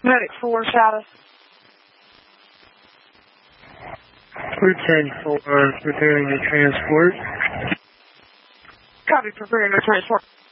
Medic 4, status. We're 10-4, preparing the transport. Copy, preparing the transport.